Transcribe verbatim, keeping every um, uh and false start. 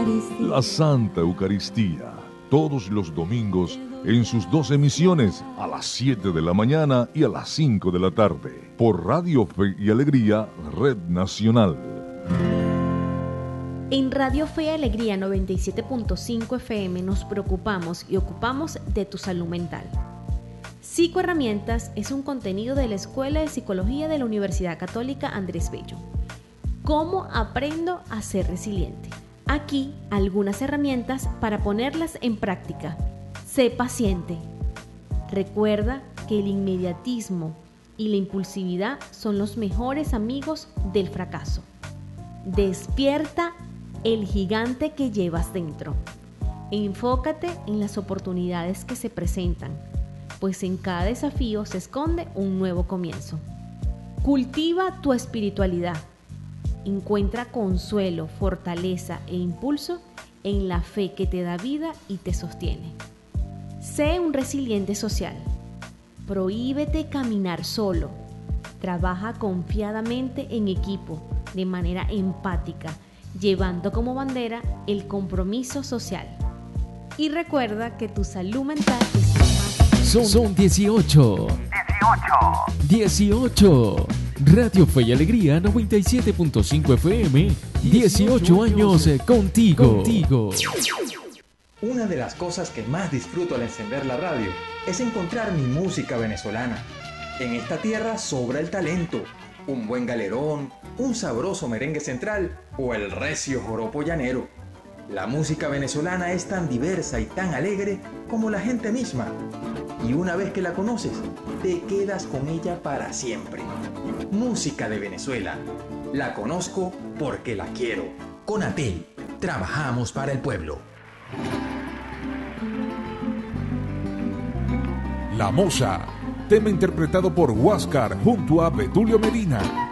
Eucaristía. La Santa Eucaristía, todos los domingos en sus dos emisiones, a las siete de la mañana y a las cinco de la tarde, por Radio Fe y Alegría, Red Nacional. En Radio Fe y Alegría noventa y siete punto cinco F M nos preocupamos y ocupamos de tu salud mental. Psicoherramientas es un contenido de la Escuela de Psicología de la Universidad Católica Andrés Bello. ¿Cómo aprendo a ser resiliente? Aquí algunas herramientas para ponerlas en práctica. Sé paciente. Recuerda que el inmediatismo y la impulsividad son los mejores amigos del fracaso. Despierta el gigante que llevas dentro. Enfócate en las oportunidades que se presentan, pues en cada desafío se esconde un nuevo comienzo. Cultiva tu espiritualidad. Encuentra consuelo, fortaleza e impulso en la fe que te da vida y te sostiene. Sé un resiliente social. Prohíbete caminar solo. Trabaja confiadamente en equipo, de manera empática, llevando como bandera el compromiso social. Y recuerda que tu salud mental es más... Son, son dieciocho. dieciocho. dieciocho. Radio Fe y Alegría noventa y siete punto cinco F M. dieciocho años contigo. contigo. Una de las cosas que más disfruto al encender la radio es encontrar mi música venezolana. En esta tierra sobra el talento, un buen galerón, un sabroso merengue central o el recio joropo llanero. La música venezolana es tan diversa y tan alegre como la gente misma. Y una vez que la conoces, te quedas con ella para siempre. Música de Venezuela. La conozco porque la quiero. Con Atel, trabajamos para el pueblo. La Moza, tema interpretado por Huáscar junto a Betulio Medina.